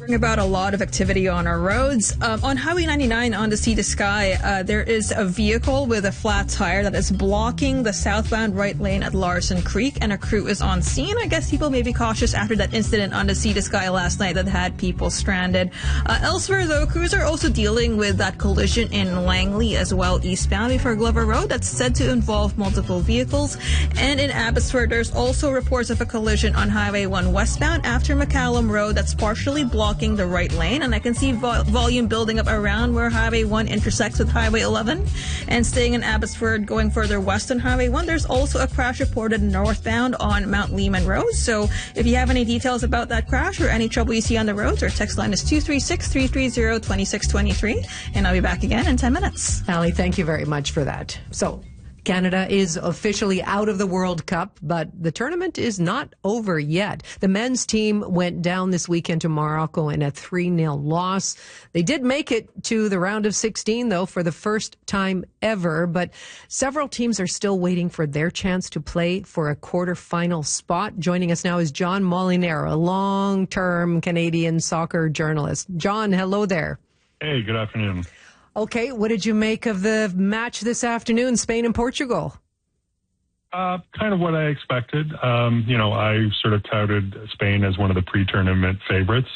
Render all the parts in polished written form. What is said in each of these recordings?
About a lot of activity on our roads. On Highway 99 on the Sea to Sky, there is a vehicle with a flat tire that is blocking the southbound right lane at Larson Creek, and a crew is on scene. I guess people may be cautious after that incident on the Sea to Sky last night that had people stranded. Elsewhere, though, crews are also dealing with that collision in Langley as well, eastbound before Glover Road. That's said to involve multiple vehicles. And in Abbotsford, there's also reports of a collision on Highway 1 westbound after McCallum Road that's partially blocking the right lane, and I can see volume building up around where Highway 1 intersects with Highway 11. And staying in Abbotsford, going further west on Highway 1, there's also a crash reported northbound on Mount Lehman Road. So if you have any details about that crash or any trouble you see on the roads, our text line is 236-330-2623, and I'll be back again in 10 minutes. Ali, thank you very much for that. So Canada is officially out of the World Cup, but the tournament is not over yet. The men's team went down this weekend to Morocco in a 3-0 loss. They did make it to the round of 16, though, for the first time ever, but several teams are still waiting for their chance to play for a quarterfinal spot. Joining us now is John Molinaro, a long-term Canadian soccer journalist. John, hello there. Hey, good afternoon. Okay, what did you make of the match this afternoon, Spain and Portugal? Kind of what I expected. I sort of touted Spain as one of the pre-tournament favorites.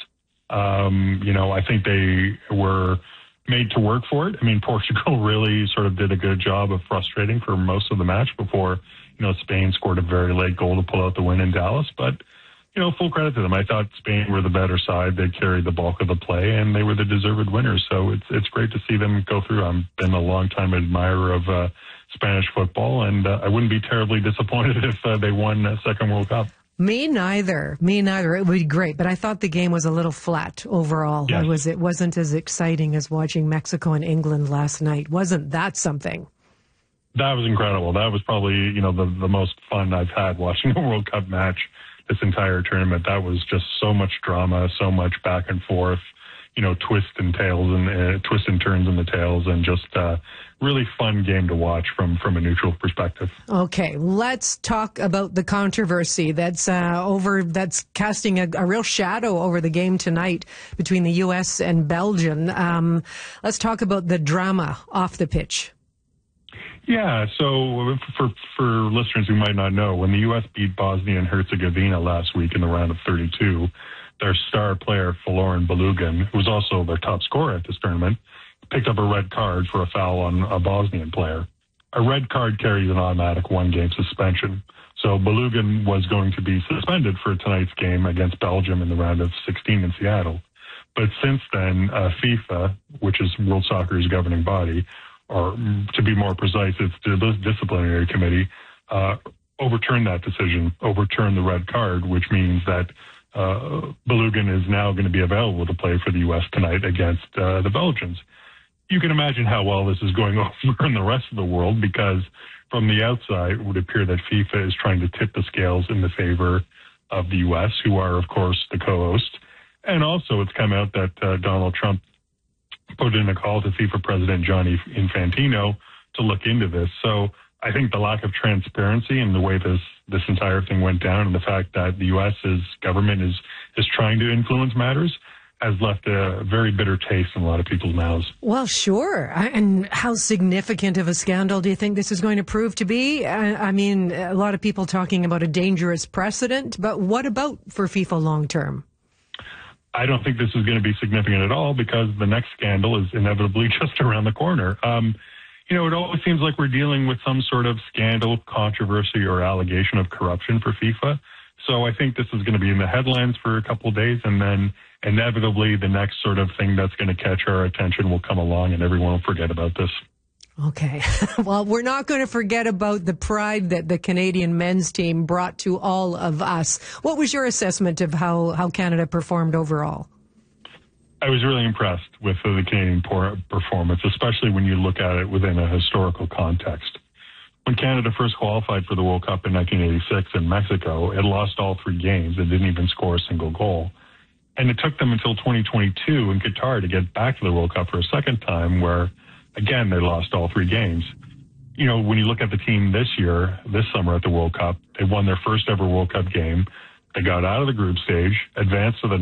I think they were made to work for it. I mean, Portugal really sort of did a good job of frustrating for most of the match before, Spain scored a very late goal to pull out the win in Dallas. But full credit to them. I thought Spain were the better side. They carried the bulk of the play, and they were the deserved winners. So it's great to see them go through. I've been a long-time admirer of Spanish football, and I wouldn't be terribly disappointed if they won a second World Cup. Me neither. It would be great, but I thought the game was a little flat overall. Yes. It wasn't as exciting as watching Mexico and England last night. Wasn't that something? That was incredible. That was probably, the most fun I've had watching a World Cup match this entire tournament. That was just so much drama, so much back and forth, twists and turns in the tails, and just really fun game to watch from a neutral perspective. Okay, let's talk about the controversy that's casting a real shadow over the game tonight between the U.S. and Belgium. Let's talk about the drama off the pitch. Yeah, so for listeners who might not know, when the U.S. beat Bosnia and Herzegovina last week in the round of 32, their star player, Folarin Balogun, who was also their top scorer at this tournament, picked up a red card for a foul on a Bosnian player. A red card carries an automatic one-game suspension. So Balogun was going to be suspended for tonight's game against Belgium in the round of 16 in Seattle. But since then, FIFA, which is World Soccer's governing body, or to be more precise, it's the disciplinary committee, overturned that decision, overturned the red card, which means that Balogun is now going to be available to play for the U.S. tonight against the Belgians. You can imagine how well this is going over in the rest of the world, because from the outside, it would appear that FIFA is trying to tip the scales in the favor of the U.S., who are, of course, the co-host. And also, it's come out that Donald Trump put in a call to FIFA President Gianni Infantino to look into this. So I think the lack of transparency in the way this entire thing went down, and the fact that the U.S.'s government is trying to influence matters, has left a very bitter taste in a lot of people's mouths. Well, sure. And how significant of a scandal do you think this is going to prove to be? I mean, a lot of people talking about a dangerous precedent, but what about for FIFA long term? I don't think this is going to be significant at all, because the next scandal is inevitably just around the corner. It always seems like we're dealing with some sort of scandal, controversy, or allegation of corruption for FIFA. So I think this is going to be in the headlines for a couple of days, and then inevitably the next sort of thing that's going to catch our attention will come along, and everyone will forget about this. Okay. Well, we're not going to forget about the pride that the Canadian men's team brought to all of us. What was your assessment of how Canada performed overall? I was really impressed with the Canadian performance, especially when you look at it within a historical context. When Canada first qualified for the World Cup in 1986 in Mexico, it lost all 3 games. It didn't even score a single goal. And it took them until 2022 in Qatar to get back to the World Cup for a second time, where, again, they lost all 3 games. When you look at the team this summer at the World Cup, they won their first ever World Cup game. They got out of the group stage, advanced to the